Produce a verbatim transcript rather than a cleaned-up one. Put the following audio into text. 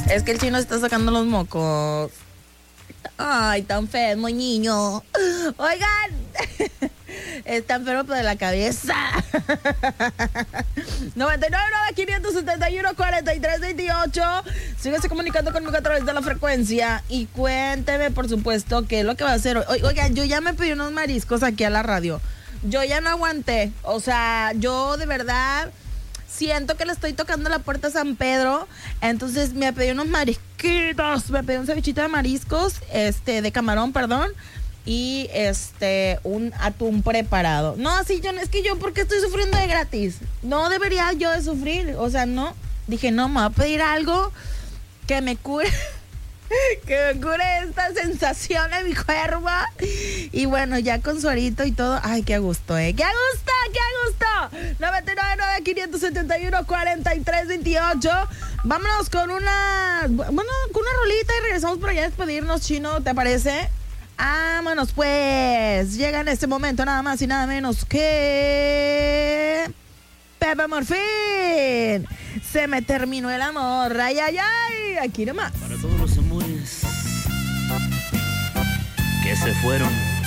Es que el chino está sacando los mocos. Ay, tan enfermo, niño. Oigan, está enfermo de la cabeza. noventa y nueve, nueve, quinientos setenta y uno, cuarenta y tres, veintiocho. Síguese comunicando conmigo a través de la frecuencia y cuénteme, por supuesto, qué es lo que va a hacer hoy. Oigan, yo ya me pedí unos mariscos aquí a la radio. Yo ya no aguanté. O sea, yo de verdad siento que le estoy tocando la puerta a San Pedro. Entonces me pedí unos marisquitos. Me pedí un cevichito de mariscos, este, de camarón, perdón. Y este, un atún preparado. No, así yo, es que yo, ¿por qué estoy sufriendo de gratis? No debería yo de sufrir. O sea, no. Dije, no, me voy a pedir algo que me cure. Que me cure esta sensación en mi cuerpo. Y bueno, ya con suerito y todo. Ay, qué gusto, ¿eh? ¡Qué gusto! ¡Qué gusto! noventa y nueve, nueve, quinientos setenta y uno, cuarenta y tres, veintiocho. Vámonos con una... Bueno, con una rolita y regresamos por allá a despedirnos, Chino, ¿te parece? Vámonos, pues. Llega en este momento nada más y nada menos que... Pepe Morfín. Se me terminó el amor. Ay, ay, ay. Aquí nomás. Para todos los amores que se fueron